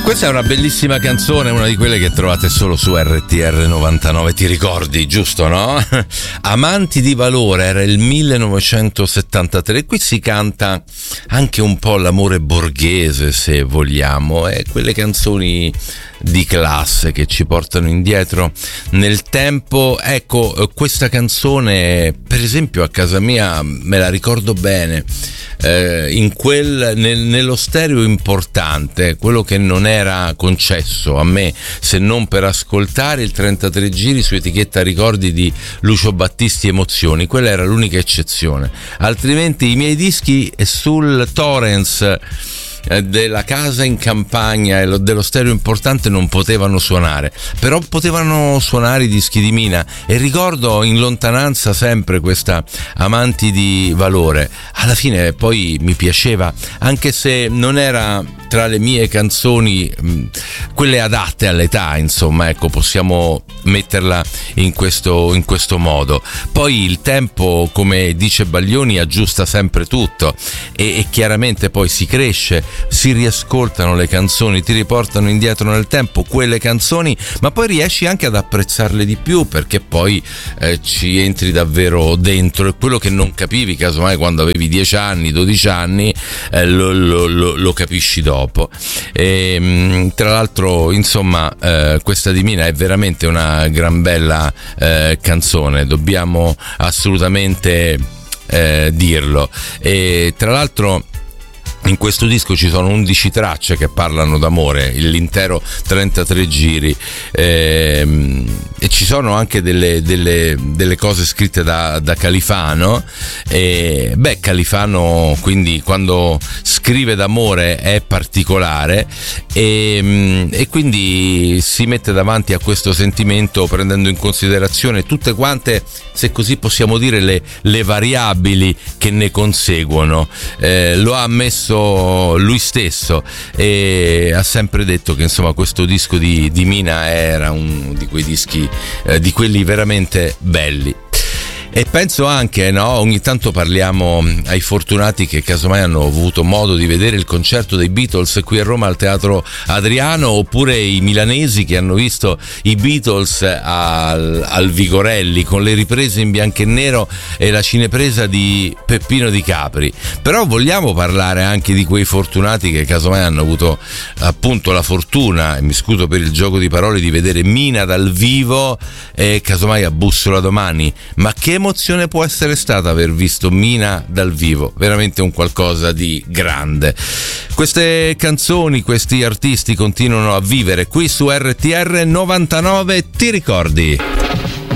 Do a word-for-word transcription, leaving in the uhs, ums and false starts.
Questa è una bellissima canzone, una di quelle che trovate solo su R T R novantanove, ti ricordi, giusto, no? Amanti di valore, era il millenovecentosettantatré. Qui si canta anche un po' l'amore borghese, se vogliamo, e quelle canzoni di classe che ci portano indietro nel tempo. Ecco, questa canzone, per esempio, a casa mia me la ricordo bene. Eh, in quel, nel, nello stereo importante, quello che non era concesso a me se non per ascoltare il trentatré giri su etichetta ricordi di Lucio Battisti Emozioni, quella era l'unica eccezione, altrimenti i miei dischi sul Torrens della casa in campagna e dello stereo importante non potevano suonare, però potevano suonare i dischi di Mina, e ricordo in lontananza sempre questa Amanti di valore. Alla fine poi mi piaceva, anche se non era tra le mie canzoni mh, quelle adatte all'età, insomma, ecco, possiamo metterla in questo, in questo modo. Poi il tempo, come dice Baglioni, aggiusta sempre tutto, e, e chiaramente poi si cresce, si riascoltano le canzoni, ti riportano indietro nel tempo quelle canzoni, ma poi riesci anche ad apprezzarle di più, perché poi eh, ci entri davvero dentro, e quello che non capivi casomai quando avevi dieci anni, dodici anni, eh, lo, lo, lo, lo capisci dopo. E, mh, tra l'altro, insomma, eh, questa di Mina è veramente una gran bella eh, canzone, dobbiamo assolutamente eh, dirlo. E tra l'altro in questo disco ci sono undici tracce che parlano d'amore, l'intero trentatré giri, ehm, e ci sono anche delle, delle, delle cose scritte da, da Califano. E, beh, Califano quindi quando scrive d'amore è particolare, e, e quindi si mette davanti a questo sentimento prendendo in considerazione tutte quante, se così possiamo dire, le, le variabili che ne conseguono. Eh, lo ha ammesso lui stesso, e ha sempre detto che, insomma, questo disco di, di Mina era uno di quei dischi eh, di quelli veramente belli. E penso anche, no, ogni tanto parliamo ai fortunati che casomai hanno avuto modo di vedere il concerto dei Beatles qui a Roma al Teatro Adriano, oppure i milanesi che hanno visto i Beatles al, al Vigorelli con le riprese in bianco e nero e la cinepresa di Peppino Di Capri. Però vogliamo parlare anche di quei fortunati che casomai hanno avuto appunto la fortuna, e mi scuso per il gioco di parole, di vedere Mina dal vivo, e casomai a Bussola domani. Ma che emozione può essere stata aver visto Mina dal vivo, veramente un qualcosa di grande. Queste canzoni, questi artisti continuano a vivere qui su R T R novantanove, ti ricordi?